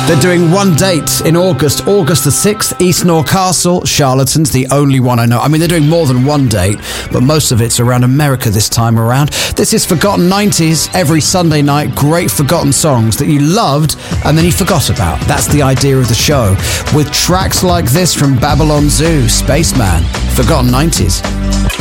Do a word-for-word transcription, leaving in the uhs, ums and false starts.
They're doing one date in August, August the sixth, East Nor Castle, Charlatans, the only one I know. I mean, they're doing more than one date, but most of it's around America this time around. This is Forgotten nineties, every Sunday night, great forgotten songs that you loved and then you forgot about. That's the idea of the show, with tracks like this from Babylon Zoo, Spaceman, Forgotten nineties.